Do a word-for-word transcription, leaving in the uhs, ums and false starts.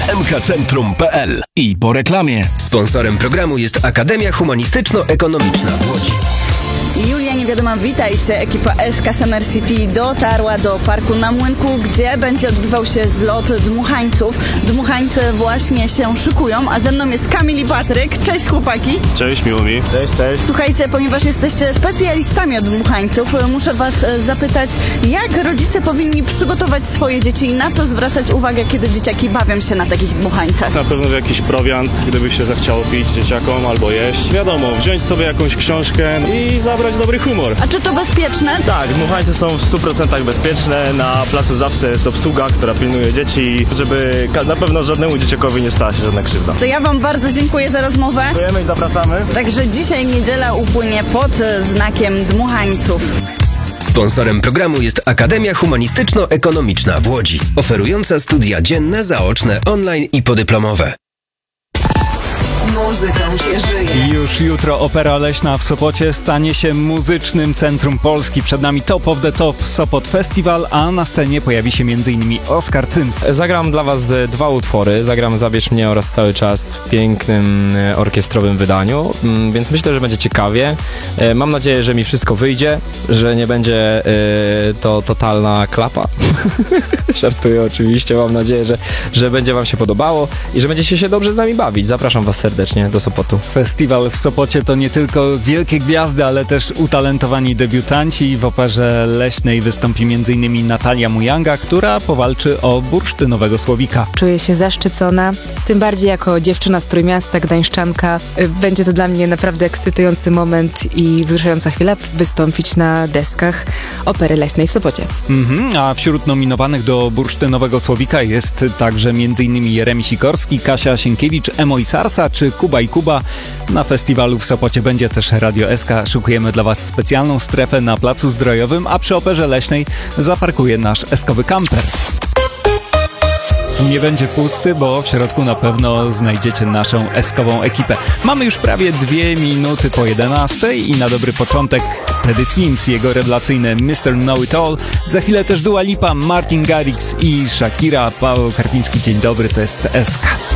m k centrum kropka p l. I po reklamie. Sponsorem programu jest Akademia Humanistyczno-Ekonomiczna w Łodzi. Julia Niewiadoma, witajcie. Ekipa S K Summer City dotarła do parku na Młynku, gdzie będzie odbywał się zlot dmuchańców. Dmuchańce właśnie się szykują, a ze mną jest Kamil i Patryk. Cześć chłopaki. Cześć, miło mi. Cześć, cześć. Słuchajcie, ponieważ jesteście specjalistami od dmuchańców, muszę was zapytać, jak rodzice powinni przygotować swoje dzieci i na co zwracać uwagę, kiedy dzieciaki bawią się na takich dmuchańcach? Na pewno w jakiś prowiant, gdyby się zachciało pić dzieciakom albo jeść. Wiadomo, wziąć sobie jakąś książkę i zabrać dobry humor. A czy to bezpieczne? Tak, dmuchańce są w stu procentach bezpieczne. Na placu zawsze jest obsługa, która pilnuje dzieci, żeby na pewno żadnemu dzieciakowi nie stała się żadna krzywda. To ja wam bardzo dziękuję za rozmowę. Dziękujemy i zapraszamy. Także dzisiaj niedziela upłynie pod znakiem dmuchańców. Sponsorem programu jest Akademia Humanistyczno-Ekonomiczna w Łodzi, oferująca studia dzienne, zaoczne, online i podyplomowe. Muzyką się żyje. Już jutro Opera Leśna w Sopocie stanie się muzycznym centrum Polski. Przed nami Top of the Top Sopot Festival, a na scenie pojawi się m.in. Oskar Cyms. Zagram dla was dwa utwory. Zagram Zabierz mnie oraz Cały czas w pięknym orkiestrowym wydaniu, więc myślę, że będzie ciekawie. Mam nadzieję, że mi wszystko wyjdzie, że nie będzie to totalna klapa. Żartuję oczywiście. Mam nadzieję, że, że będzie wam się podobało i że będziecie się dobrze z nami bawić. Zapraszam was serdecznie do Sopotu. Festiwal w Sopocie to nie tylko wielkie gwiazdy, ale też utalentowani debiutanci. W Operze Leśnej wystąpi m.in. Natalia Mujanga, która powalczy o bursztynowego słowika. Czuję się zaszczycona, tym bardziej jako dziewczyna z Trójmiasta, gdańszczanka. Będzie to dla mnie naprawdę ekscytujący moment i wzruszająca chwila wystąpić na deskach Opery Leśnej w Sopocie. Mhm, a wśród nominowanych do bursztynowego słowika jest także m.in. Jeremi Sikorski, Kasia Sienkiewicz, Emo i Sarsa czy Kuba i Kuba. Na festiwalu w Sopocie będzie też Radio S K. Szykujemy dla was specjalną strefę na Placu Zdrojowym, a przy Operze Leśnej zaparkuje nasz eskowy kamper. Nie będzie pusty, bo w środku na pewno znajdziecie naszą eskową ekipę. Mamy już prawie dwie minuty po jedenastej i na dobry początek Teddy Swims, jego rewelacyjny mister Know It All. Za chwilę też Dua Lipa, Martin Garrix i Shakira. Paweł Karpiński, dzień dobry, to jest S K.